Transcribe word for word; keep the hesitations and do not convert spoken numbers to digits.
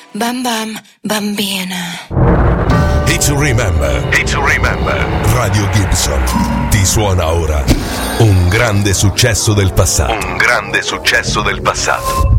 Bam Bam Bambina. Hit to remember. Hit to remember. Radio Gibson ti suona ora un grande successo del passato. Un grande successo del passato.